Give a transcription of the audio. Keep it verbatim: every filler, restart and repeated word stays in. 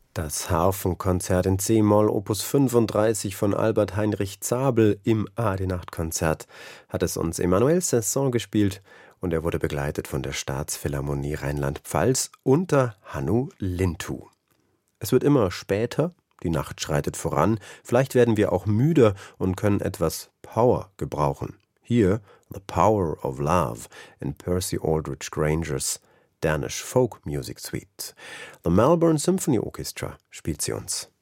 Das Harfenkonzert in c-Moll Opus fünfunddreißig von Albert Heinrich Zabel im A D acht-Konzert hat es uns Emmanuel Saint-Saëns gespielt und er wurde begleitet von der Staatsphilharmonie Rheinland-Pfalz unter Hannu Lintu. Es wird immer später, die Nacht schreitet voran, vielleicht werden wir auch müder und können etwas Power gebrauchen. Hier The Power of Love in Percy Aldrich Grangers Danish Folk Music Suite. The Melbourne Symphony Orchestra spielt sie uns.